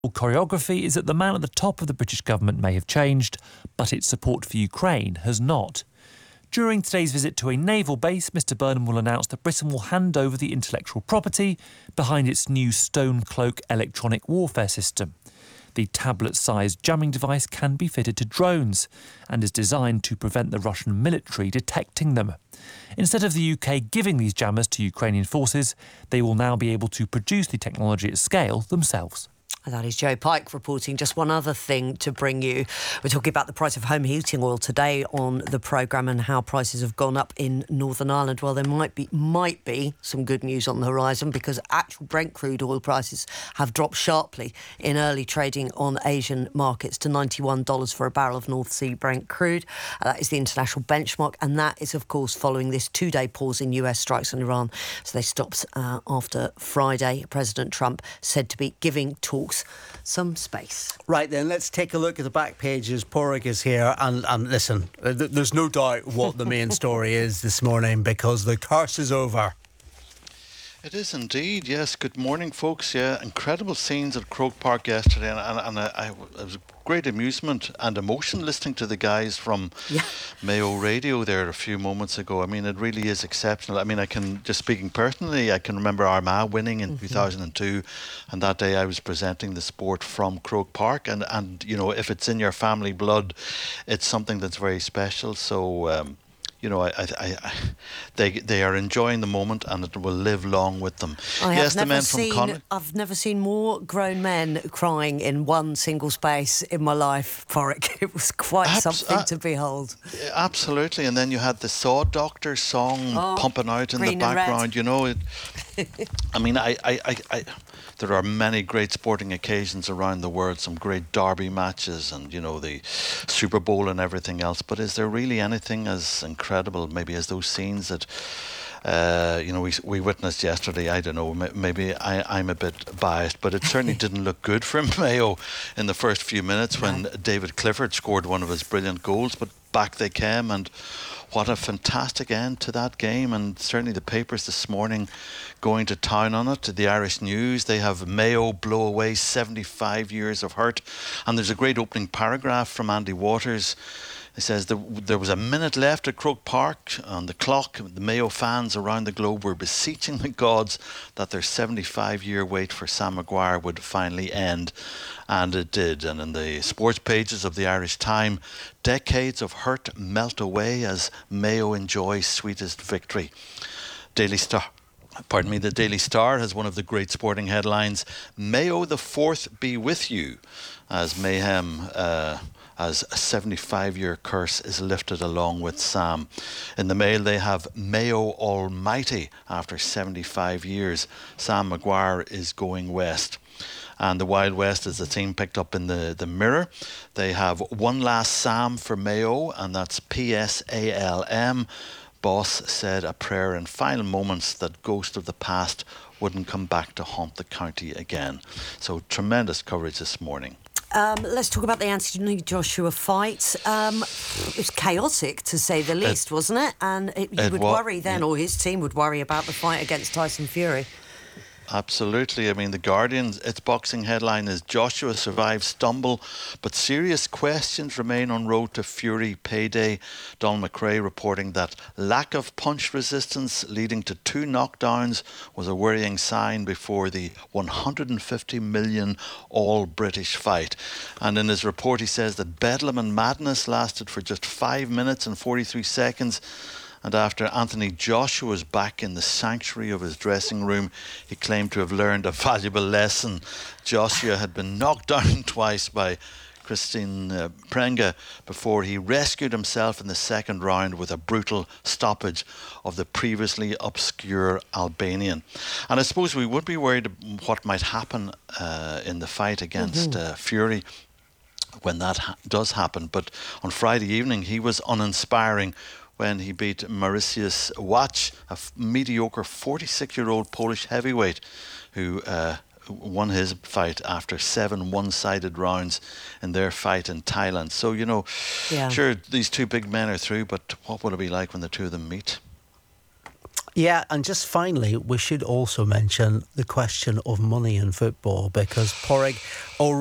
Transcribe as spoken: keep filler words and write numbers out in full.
choreography is that the man at the top of the British government may have changed, but its support for Ukraine has not. During today's visit to a naval base, Mr Burnham will announce that Britain will hand over the intellectual property behind its new Stone Cloak electronic warfare system. The tablet-sized jamming device can be fitted to drones and is designed to prevent the Russian military detecting them. Instead of the U K giving these jammers to Ukrainian forces, they will now be able to produce the technology at scale themselves. And that is Joe Pike reporting. Just one other thing to bring you. We're talking about the price of home heating oil today on the programme and how prices have gone up in Northern Ireland. Well, there might be might be some good news on the horizon because actual Brent crude oil prices have dropped sharply in early trading on Asian markets to ninety-one dollars for a barrel of North Sea Brent crude. Uh, that is the international benchmark, and that is, of course, following this two-day pause in U S strikes on Iran. So they stopped uh, after Friday. President Trump said to be giving talks some space. Right then, let's take a look at the back pages. Porrick is here, and, and listen, th- there's no doubt what the main story is this morning because the curse is over. It is indeed, yes. Good morning, folks. Yeah, incredible scenes at Croke Park yesterday, and, and, and I, I, it was great amusement and emotion listening to the guys from yeah. Mayo Radio there a few moments ago. I mean, it really is exceptional. I mean, I can, just speaking personally, I can remember Armagh winning in mm-hmm. two thousand two, and that day I was presenting the sport from Croke Park, and, and you know, if it's in your family blood, it's something that's very special. So, um, You know, I, I, I, they they are enjoying the moment, and it will live long with them. I yes, have the never men seen. from Con- I've never seen more grown men crying in one single space in my life, Porrick. It was quite Abs- something uh, to behold. Absolutely, and then you had the Saw Doctor song oh, pumping out in the background. You know, it, I mean, I, I, I, I, there are many great sporting occasions around the world, some great derby matches, and you know the Super Bowl and everything else. But is there really anything as incredible, maybe, as those scenes that uh, you know we we witnessed yesterday? I don't know. Maybe I, I'm a bit biased, but it certainly didn't look good for Mayo in the first few minutes when David Clifford scored one of his brilliant goals. But back they came, and what a fantastic end to that game. And certainly the papers this morning going to town on it. The Irish News, they have Mayo blow away seventy-five years of hurt. And there's a great opening paragraph from Andy Waters. It says the, there was a minute left at Croke Park on the clock. The Mayo fans around the globe were beseeching the gods that their seventy-five year wait for Sam Maguire would finally end. And it did. And in the sports pages of the Irish Time, decades of hurt melt away as Mayo enjoys sweetest victory. Daily Star. Pardon me, the Daily Star has one of the great sporting headlines, Mayo the Fourth be with you, as mayhem, uh, as a seventy-five year curse is lifted along with Sam. In the Mail they have Mayo Almighty after seventy-five years. Sam Maguire is going west. And the Wild West is the theme picked up in the, the Mirror. They have one last Sam for Mayo, and that's P S A L M. Boss said a prayer in final moments that ghost of the past wouldn't come back to haunt the county again. So tremendous coverage this morning. Um, let's talk about the Anthony Joshua fight. Um, it was chaotic, to say the least, it, wasn't it? And it, you it would wa- worry then, yeah. or his team would worry about the fight against Tyson Fury. Absolutely. I mean, The Guardian's its boxing headline is Joshua survives stumble, but serious questions remain on road to Fury payday. Don McRae reporting that lack of punch resistance leading to two knockdowns was a worrying sign before the one hundred fifty million all-British fight. And in his report he says that bedlam and madness lasted for just five minutes and forty-three seconds. And after Anthony Joshua was back in the sanctuary of his dressing room, he claimed to have learned a valuable lesson. Joshua had been knocked down twice by Christine uh, Prenga before he rescued himself in the second round with a brutal stoppage of the previously obscure Albanian. And I suppose we would be worried what might happen uh, in the fight against mm-hmm. uh, Fury when that ha- does happen. But on Friday evening, he was uninspiring when he beat Mauritius Watch, a f- mediocre forty-six year old Polish heavyweight who uh, won his fight after seven one-sided rounds in their fight in Thailand. So, you know, yeah. sure, these two big men are through, but what will it be like when the two of them meet? Yeah, and just finally, we should also mention the question of money in football, because Pádraig already